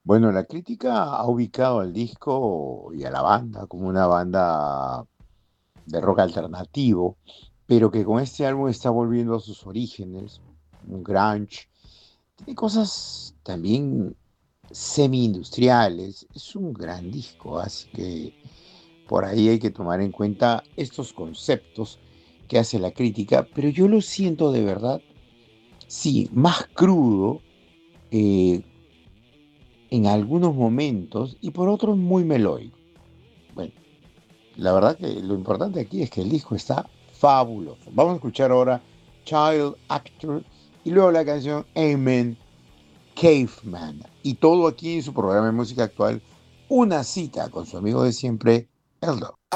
Bueno, la crítica ha ubicado al disco y a la banda como una banda de rock alternativo, pero que con este álbum está volviendo a sus orígenes, un grunge. Tiene cosas también semi-industriales. Es un gran disco, así que por ahí hay que tomar en cuenta estos conceptos que hace la crítica, pero yo lo siento de verdad, sí, más crudo, eh, en algunos momentos y por otros muy melódico. Bueno, la verdad que lo importante aquí es que el disco está fabuloso. Vamos a escuchar ahora Child Actor y luego la canción Amen Caveman. Y todo aquí en su programa de música actual, una cita con su amigo de siempre, Eldo.